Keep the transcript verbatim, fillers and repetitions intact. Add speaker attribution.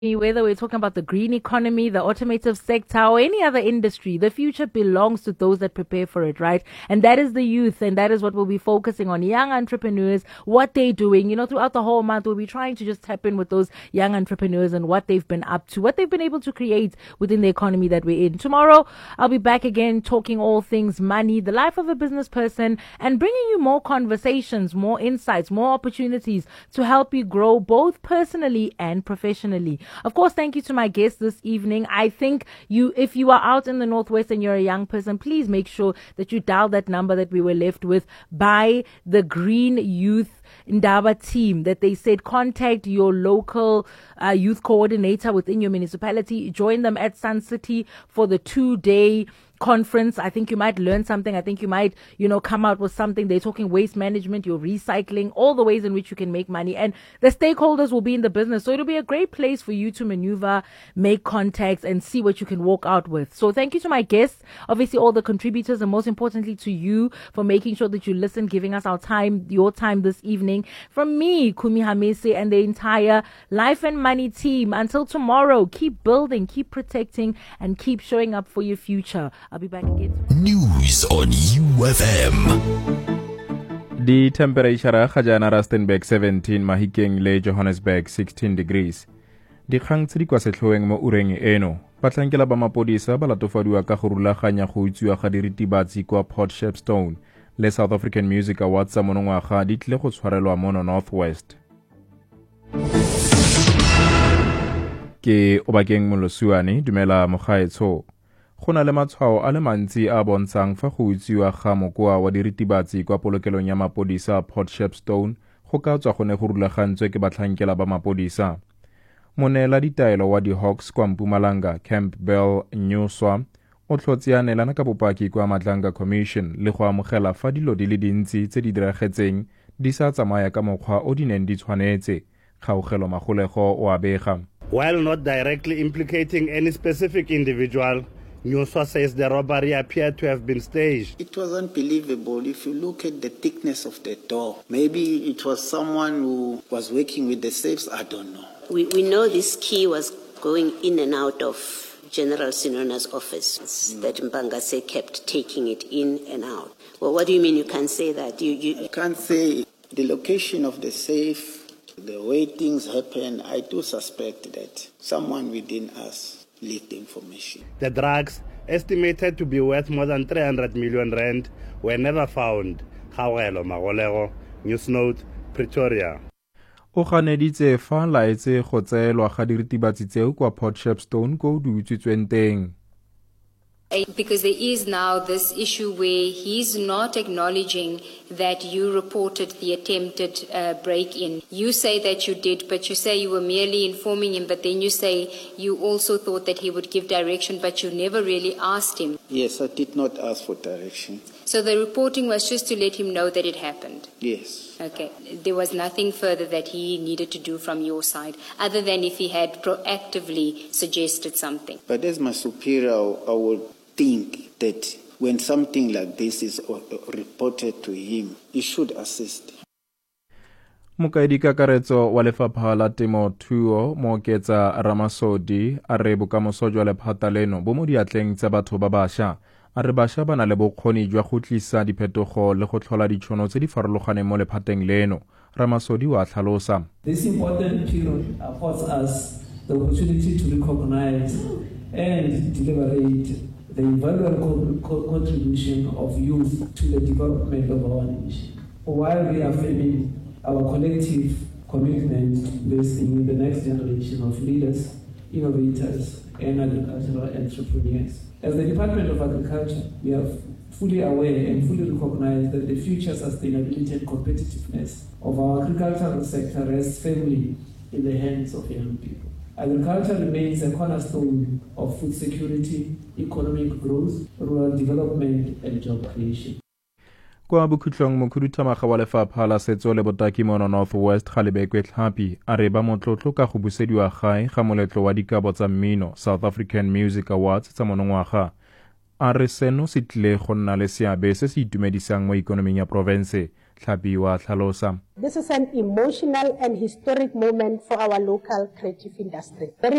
Speaker 1: Whether we're talking about the green economy, the automotive sector, or any other industry, the future belongs to those that prepare for it, right? And that is the youth, and that is what we'll be focusing on. Young entrepreneurs, what they're doing. You know, throughout the whole month, we'll be trying to just tap in with those young entrepreneurs and what they've been up to, what they've been able to create within the economy that we're in. Tomorrow, I'll be back again talking all things money, the life of a business person, and bringing you more conversations, more insights, more opportunities to help you grow both personally and professionally. Of course, thank you to my guests this evening. I think you, if you are out in the Northwest and you're a young person, please make sure that you dial that number that we were left with by the Green Youth Ndaba team, that they said contact your local uh, youth coordinator within your municipality. Join them at Sun City for the two-day conference. I think you might learn something. I think you might, you know, come out with something. They're talking waste management, your recycling, all the ways in which you can make money. And the stakeholders will be in the business. So it'll be a great place for you to maneuver, make contacts, and see what you can walk out with. So thank you to my guests, obviously all the contributors, and most importantly to you for making sure that you listen, giving us our time, your time this evening. From me, Kumi Hamese, and the entire Life and Money team. Until tomorrow, keep building, keep protecting, and keep showing up for your future. I'll be back again.
Speaker 2: News on U F M.
Speaker 3: The temperature ga jana Rustenburg seventeen, Mahikeng le Johannesburg sixteen degrees. Dikgang tse di kwa setlhoeng mo ureng eno. Batlankela ba mapodisa ba latofadiwa ka go rulaganya go utsiwa ga diritibatsi kwa Port Shepstone le South African Music Awards tsa monongwaga di tle go tshwarelwa mo Northwest. Ke Obakeng Molosuane, dumela mogaetsho. Go na le matshwao a le mantsi a bontshang fa go utsiwa ga mokoa wa diritibatsi kwa polokelong ya mapodisa Port Shepstone go ka tswa go ne go rulagantswe ke batlhankela ba mapodisa. Monela ditaelo wa di Hawks kwa Mpumalanga, Campbell Nyuswa, o tlhotse a neelana ka bopaki kwa Matlanga Commission le go amogela fa dilo di le dintsi tse di diragetseng di sa tsamaya ka mokgwa o di neng di tshwanetse. Kgaogelo Magolego o a bega.
Speaker 4: While not directly implicating any specific individual, Nyuswa says the robbery appeared to have been staged.
Speaker 5: It was unbelievable. If you look at the thickness of the door, maybe it was someone who was working with the safes, I don't know.
Speaker 6: We, we know this key was going in and out of General Sinona's office, mm. that Mpangase kept taking it in and out. Well, what do you mean you can't say that? You, you,
Speaker 5: I can't say the location of the safe, the way things happen. I do suspect that someone within us leaked information.
Speaker 4: The drugs, estimated to be worth more than three hundred million rand, were never found. Kgaogelo Magolego, Newsnote, Pretoria.
Speaker 3: O ganeditse fa laetse go tseelwa ga diritibatsi tseo kwa Port Shepstone ko di utswitsweng teng.
Speaker 7: Because there is now this issue where he's not acknowledging that you reported the attempted uh, break-in. You say that you did, but you say you were merely informing him, but then you say you also thought that he would give direction, but you never really asked him.
Speaker 5: Yes, I did not ask for direction.
Speaker 7: So the reporting was just to let him know that it happened?
Speaker 5: Yes.
Speaker 7: Okay. There was nothing further that he needed to do from your side, other than if he had proactively suggested something? But
Speaker 5: as my superior, I would think that when something like this is reported to him, he should assist.
Speaker 3: Mokaedi kakaretso wa lefapha la temothuo Mooketsa Ramasodi a re bokamoso jwa lephata leno bo mo diatleng tsa batho ba bašwa. A re bašwa ba na le bokgoni jwa go tlisa diphetogo le go tlhola ditšhono tse di farologaneng mo lephateng leno. Ramasodi wa tlhalosa.
Speaker 8: This important period affords us the opportunity to recognize and deliberate the invaluable co- contribution of youth to the development of our nation, while reaffirming our collective commitment investing in the next generation of leaders, innovators, and agricultural entrepreneurs. As the Department of Agriculture, we are fully aware and fully recognize that the future sustainability and competitiveness of our agricultural sector rests firmly in the hands of young people. Agriculture remains a cornerstone of food security, economic growth, rural development, and job creation.
Speaker 3: Kwa bokhutlong mokhuduthamaga wa lefapha la setso le botaki mo Northwest Galebekwe Tlhapi a re ba motlotlo ka go busediwa gae ga moletlo wa dikabo tsa mmino South African Music Awards tsa monongwaga. A re seno se tlile go nna le seabe se se itumedisang mo ikonoming ya province. Tlhapi wa tlhalosa.
Speaker 9: This is an emotional and historic moment for our local creative industry. Very